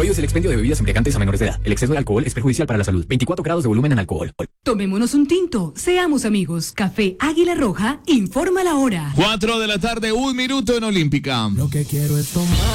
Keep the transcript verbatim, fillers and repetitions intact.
Prohíbes el expendio de bebidas embriagantes a menores de edad. El exceso de alcohol es perjudicial para la salud. veinticuatro grados de volumen en alcohol. Tomémonos un tinto. Seamos amigos. Café Águila Roja informa la hora. Cuatro de la tarde, un minuto en Olímpica. Lo que quiero es tomar.